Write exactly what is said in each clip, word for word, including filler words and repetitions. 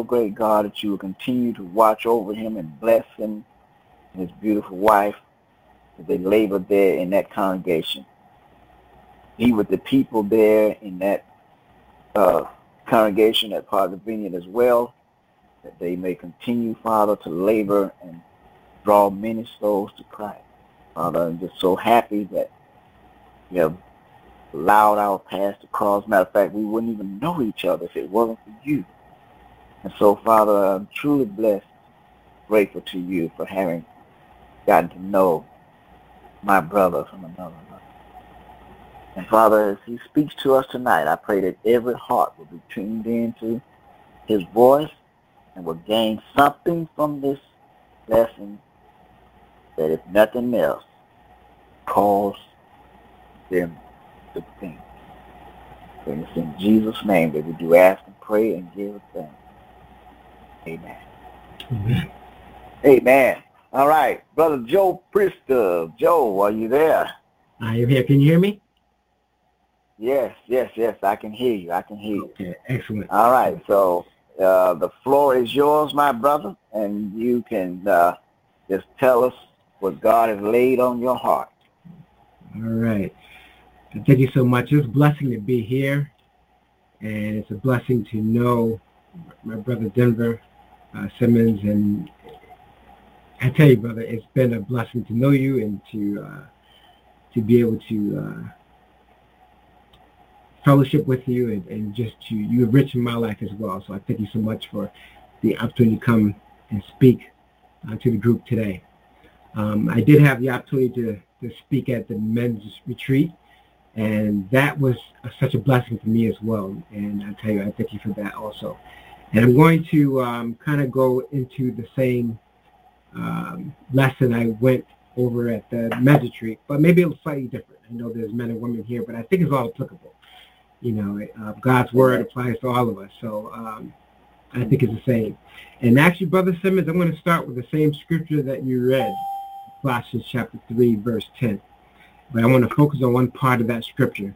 oh great God, that you will continue to watch over him and bless him and his beautiful wife as they labor there in that congregation. Be with the people there in that uh, congregation, that part of the vineyard as well, that they may continue, Father, to labor and draw many souls to Christ. Father, I'm just so happy that you have allowed our paths to cross. Matter of fact, we wouldn't even know each other if it wasn't for you. And so, Father, I'm truly blessed, grateful to you for having gotten to know my brother from another mother. And Father, as he speaks to us tonight, I pray that every heart will be tuned into his voice and will gain something from this lesson that, if nothing else, cause them to think. And it's in Jesus' name that we do ask and pray and give thanks. Amen. Amen. Amen. All right. Brother Joe Priester. Joe, are you there? I am here. Can you hear me? Yes, yes, yes. I can hear you. I can hear you. Okay, excellent. All right. So uh, the floor is yours, my brother, and you can uh, just tell us what God has laid on your heart. All right. Thank you so much. It's a blessing to be here, and it's a blessing to know my brother Denver uh, Simmons. And I tell you, brother, it's been a blessing to know you and to uh, to be able to uh, fellowship with you, and, and just to you enrich my life as well. So I thank you so much for the opportunity to come and speak uh, to the group today. Um, I did have the opportunity to, to speak at the men's retreat, and that was uh, such a blessing for me as well. And I tell you, I thank you for that also. And I'm going to um, kind of go into the same um, lesson I went over at the men's retreat, but maybe it's slightly different. I know there's men and women here, but I think it's all applicable. You know, uh, God's word applies to all of us. So um, I think it's the same. And actually, Brother Simmons, I'm going to start with the same scripture that you read, Colossians chapter three, verse ten. But I want to focus on one part of that scripture.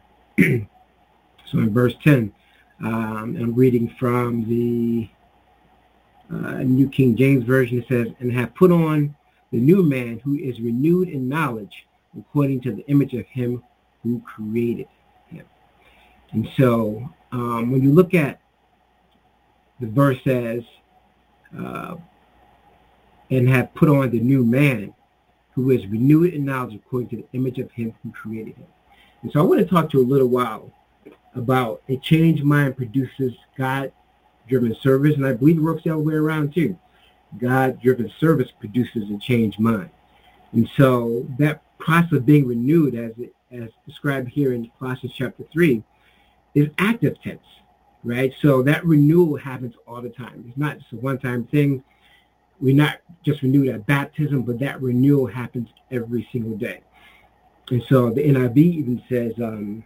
So in verse ten, um, I'm reading from the uh, New King James Version. It says, and have put on the new man who is renewed in knowledge according to the image of him who created him. And so um, when you look at the verse says, uh, and have put on the new man who is renewed in knowledge according to the image of him who created him. And so I want to talk to you a little while about a changed mind produces God-driven service, and I believe it works the other way around too. God-driven service produces a changed mind. And so that process of being renewed, as it, as described here in Colossians chapter three, is active tense, right? So that renewal happens all the time. It's not just a one-time thing. We're not just renewed at baptism, but that renewal happens every single day. And so the N I V even says, um,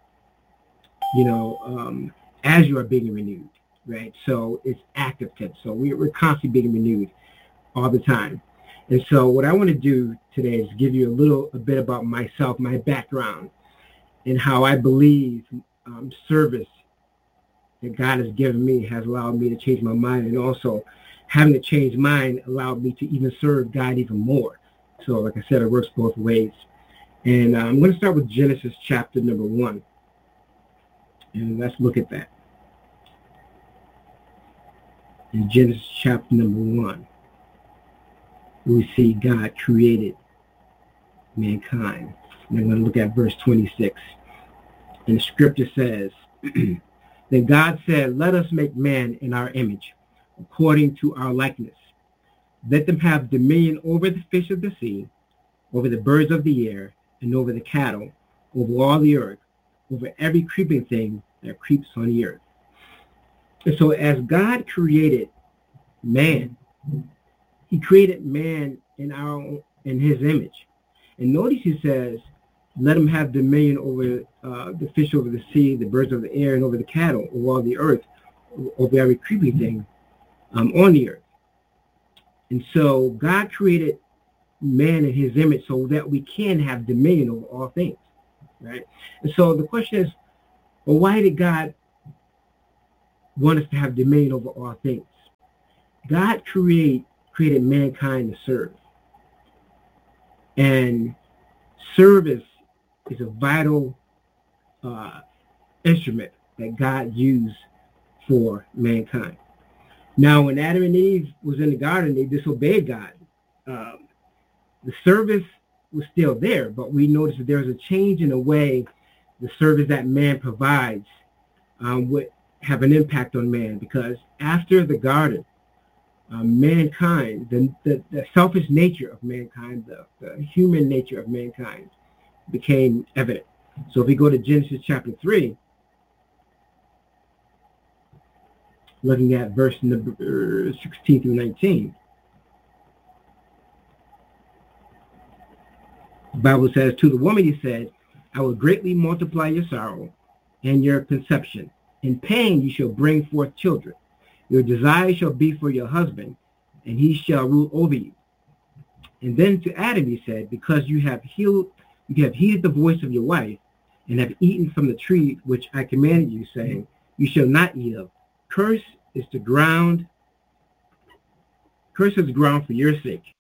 you know, um, as you are being renewed, right? So it's active tense. So we, we're constantly being renewed all the time. And so what I want to do today is give you a little a bit about myself, my background, and how I believe um, service that God has given me has allowed me to change my mind, and also having a changed mind allowed me to even serve God even more. So like I said, it works both ways. And uh, I'm going to start with Genesis chapter number one. And let's look at that. In Genesis chapter number one, we see God created mankind. And I'm going to look at verse twenty-six. And the scripture says, then God said, let us make man in our image, according to our likeness. Let them have dominion over the fish of the sea, over the birds of the air, and over the cattle, over all the earth, over every creeping thing that creeps on the earth. And so as God created man, he created man in our in his image. And notice he says, let him have dominion over uh, the fish over the sea, the birds of the air, and over the cattle, over all the earth, over every creeping thing um, on the earth. And so God created man in his image so that we can have dominion over all things, right? And so the question is, well, why did God want us to have dominion over all things? God create, created mankind to serve. And service is a vital uh, instrument that God used for mankind. Now, when Adam and Eve was in the garden, they disobeyed God. Um, the service was still there, but we noticed that there's a change in the way the service that man provides um, would have an impact on man, because after the garden, um, mankind, the, the, the selfish nature of mankind, the, the human nature of mankind became evident. So if we go to Genesis chapter three, looking at verse number sixteen through nineteen, the Bible says, to the woman he said, I will greatly multiply your sorrow and your conception. In pain you shall bring forth children. Your desire shall be for your husband, and he shall rule over you. And then to Adam he said, because you have healed, you have heeded the voice of your wife, and have eaten from the tree which I commanded you, saying, you shall not eat of. Curse is the ground, curse is the ground for your sake.